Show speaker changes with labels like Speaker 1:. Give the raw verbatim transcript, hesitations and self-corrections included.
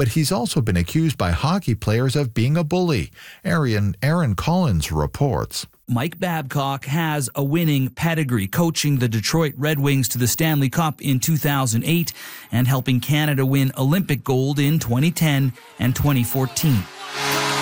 Speaker 1: but he's also been accused by hockey players of being a bully. Aaron, Aaron Collins reports.
Speaker 2: Mike Babcock has a winning pedigree, coaching the Detroit Red Wings to the Stanley Cup in two thousand eight and helping Canada win Olympic gold in twenty ten and twenty fourteen.